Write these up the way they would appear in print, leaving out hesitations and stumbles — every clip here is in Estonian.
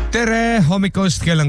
Tere hommikust, kell on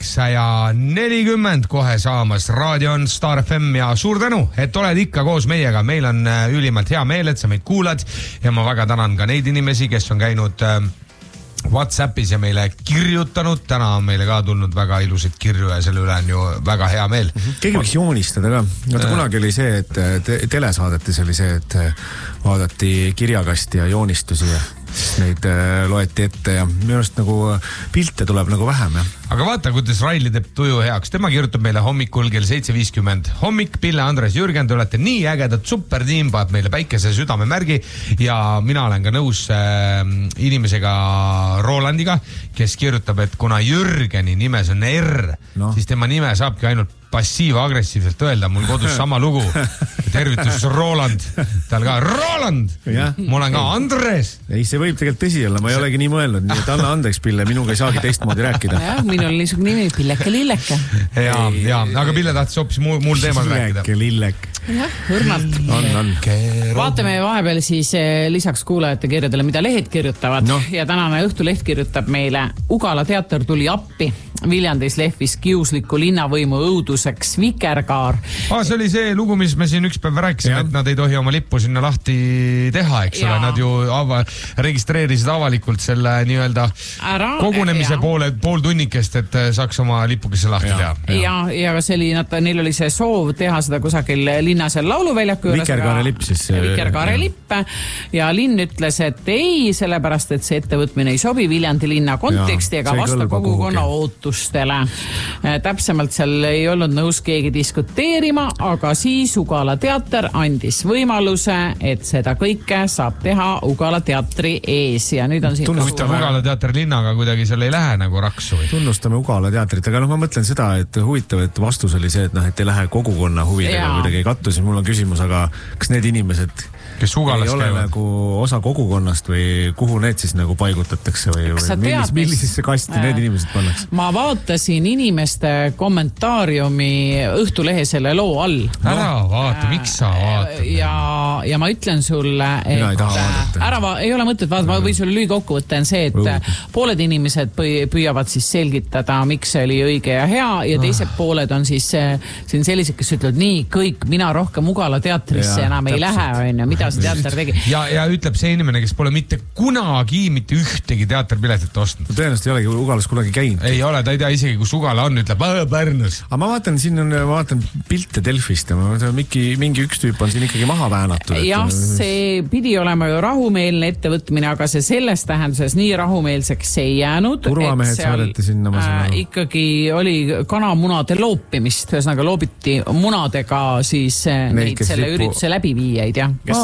8:40 kohe saamas. Raadio on Star FM ja suur tänu, et oled ikka koos meiega. Meil on ülimalt hea meel, et sa meid kuulad ja ma väga tänan ka neid inimesi, kes on käinud WhatsAppis ja meile kirjutanud. Täna on meile ka tulnud väga ilusid kirju ja selle üle on ju väga hea meel. Keegi võiks joonistada ka. Kunagi oli see, et telesaadetis oli see, et vaadati kirjakasti ja joonistusi ja neid loeti ette ja minu arust nagu pilte tuleb nagu vähem. Ja. Aga vaata, kuidas Raili teeb tuju heaks. Tema kirjutab meile hommikul kell 7:50. Hommik, Pille, Andres, Jürgen, te olete nii ägedad, super tiim, paneb meile päikese südame märgi ja mina olen ka nõus inimesega Rolandiga, kes kirjutab, et kuna Jürgeni nimes on R, siis tema nime saabki ainult passiiv-agressiivselt öelda. Mul kodus sama lugu. Tervitus Roland. Tal ka Roland. Ma olen ka Andres. Ei, see võib tegelikult tõsi olla. Ma ei olegi nii mõelnud. Nii et anna andeks, Pille. Minuga ei saagi teistmoodi rääkida. Ja, minul on niisugune nimi Pilleke-Lilleke. Ja, aga Pille tahtis hoopis muul teemal rääkida. Pilleke-Lilleke. Jah, õrnalt. On. Vaatame vahepeal siis lisaks kuulajate kirjadele, mida lehed kirjutavad. Ja tänane Õhtuleht kirjutab meile: Ugala teater tuli appi. Viljandis lehvis kiusliku linnavõimu õuduseks Vikerkaar. See oli see lugu, mis me siin üks päev rääkisime, et nad ei tohi oma lippu sinna lahti teha, eks ole. Nad ju registreerisid avalikult selle nii-öelda kogunemise pool tunnikest, et saaks oma lippukesse lahti teha. Ja see oli, neil oli see soov teha seda kusagil linnas ja lauluväljaku juures. Vikerkaare lipp siis. Vikerkaare lipp. Ja linn ütles, et ei, sellepärast, et see ettevõtmine ei sobi Viljandi linna konteksti ega vasta kogukonna ootustele. Täpsemalt seal ei olnud nõus keegi diskuteerima, aga siis Ugala teater andis võimaluse, et seda kõike saab teha Ugala teatri ees. Ja nüüd on siin Ugala teater linnaga kuidagi seal ei lähe nagu raksu. Tunnustame Ugala teatrit, aga ma mõtlen seda, et huvitav, et vastus oli see, et ei lähe kogukonna huvidega kuidagi ei kattu. Siis mul on küsimus, aga kas need inimesed, kes Ugalas ei ole käivad nagu osa kogukonnast või kuhu need siis nagu paigutatakse või millisesse kasti need inimesed pannakse? Ma vaatasin inimeste kommentaariumi Õhtulehe selle loo all. Ära vaata, miks sa vaatad? Ja ma ütlen sulle, et ei ole mõtet vaadata, ma võin sulle lühikokkuvõtte on see, et pooled inimesed püüavad siis selgitada, miks see oli õige ja hea ja teised pooled on siis siin sellised, kes ütlevad nii, kõik, mina rohkem Ugala teatrisse enam ei lähe, mida see teater tegi. Ja ütleb see inimene, kes pole mitte kunagi mitte ühtegi teaterpiletit ostnud. Tõenäoliselt ei olegi Ugalas kunagi käinud. Ei ole, ta ei tea isegi, kus Ugala on, ütleb Pärnus. Aga ma vaatan, siin on pilte Delfist ja mingi üks tüüp on siin ikkagi maha väänatud. Jah, see pidi olema ju rahumeelne ettevõtmine, aga see selles tähenduses nii rahumeelseks ei jäänud. Turvamehed saadeti sinna. Ikkagi oli kanamunade loopimist, ühesõnaga loobiti munadega siis neid selle ürituse läbiviijaid.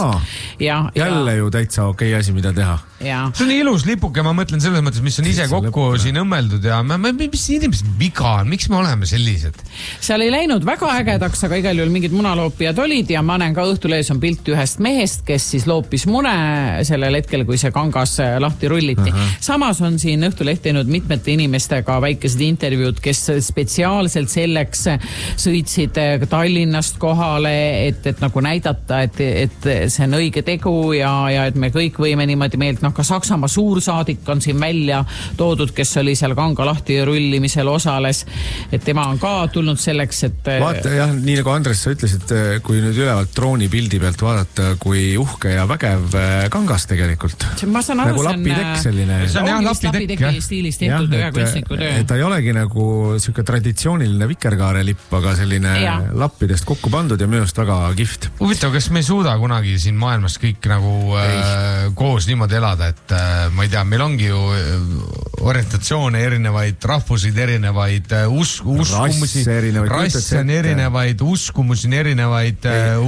Jälle ju täitsa okei asi, mida teha. See on ilus lipuke, ma mõtlen selles mõttes, mis on ise kokku siin õmmeldud ja mis inimesed viga on, miks me oleme sellised? Seal ei läinud väga ägedaks, aga igal juhul mingid munaloopijad olid ja ma näen ka Õhtulehes on pilt ühest mehest, kes siis loopis mune sellel hetkel, kui see kangas lahti rulliti. Samas on siin Õhtuleht teinud mitmete inimestega väikesed intervjuud, kes spetsiaalselt selleks sõitsid Tallinnast kohale, et nagu näidata, et see on õige tegu ja et me kõik võime niimoodi meelt, ka Saksamaa suursaadik on siin välja toodud, kes oli seal kanga lahti rullimisel osales, et tema on ka tulnud selleks, et vaata, jah, nii nagu Andres, sa ütlesid, kui nüüd ülevalt drooni pildi pealt vaadata, kui uhke ja vägev kangas tegelikult. Ma saan aru, nagu lapitekk selline. See on jah lapitekk stiilis tehtud ühe kunstniku töö. Ta ei olegi nagu siuke traditsiooniline Vikerkaare lipp, aga selline lappidest kokku pandud ja minu arust väga kihvt. Huvitav, kas me ei suuda kunagi siin maailmas kõik nagu koos niimoodi elada, et ma ei tea, meil ongi ju orientatsioone erinevaid, rahvusid erinevaid, uskumusi, rassi on erinevaid, uskumusi on erinevaid,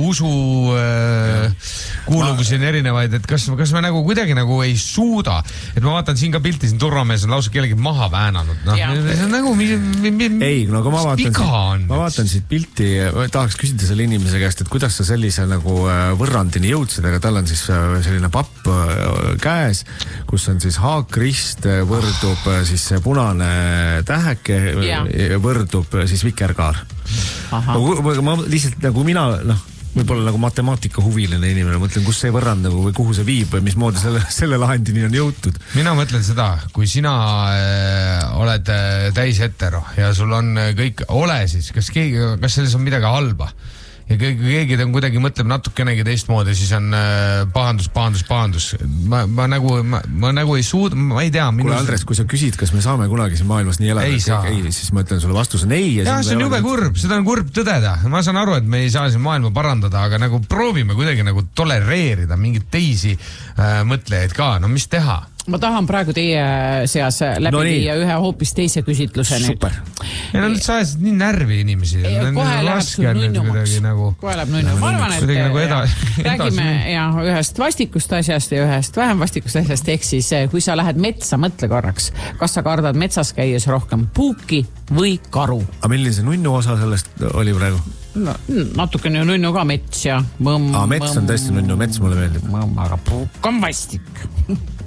kuuluvusi on erinevaid, et kas me nagu kuidagi nagu ei suuda, et ma vaatan siin ka pilti, siin turvamees on lausa kellegi maha väänanud, see on nagu ei, no aga ma vaatan siit pilti, tahaks küsida selle inimese käest, et kuidas sa sellise nagu võrrandini jõudsid, aga tal on siis selline papp käes, kus on siis haakrist, võrdub siis punane täheke, võrdub siis Vikerkaar. Ma lihtsalt nagu võib-olla nagu matemaatika huviline inimene, mõtlen, kus see võrrand nagu või kuhu see viib või mismoodi selle lahendini on jõutud. Mina mõtlen seda, kui sina oled täis hetero ja sul on kõik, ole siis, kas selles on midagi halba? Ja keegi on kuidagi mõtleb natukenegi teistmoodi, siis on pahandus. Ma nagu ei suuda, ma ei tea. Kuule Andres, kui sa küsid, kas me saame kunagi siin maailmas nii elada, siis ma ütlen sulle vastus on ei. Ja see on jube kurb, seda on kurb tõdeda. Ma saan aru, et me ei saa siin maailma parandada, aga nagu proovime kuidagi nagu tolereerida mingeid teisi mõtlejaid ka, no mis teha? Ma tahan praegu teie seas läbi viia ühe hoopis teise küsitluse nüüd. Super. Ja nad saavad nii närvi inimesi. Kohe läheb sul nunnumaks. Kohe läheb nunnumaks. Ma arvan, et räägime ühest vastikust asjast ja ühest vähem vastikust asjast. Ehk siis, kui sa lähed metsa, mõtle korraks. Kas sa kardad metsas käies rohkem puuki või karu? A milline see nunnu osa sellest oli praegu? No, natukene nunnu ka mets ja mets on tõesti nunnu, mets mulle meeldib. Aga puuk on vastik.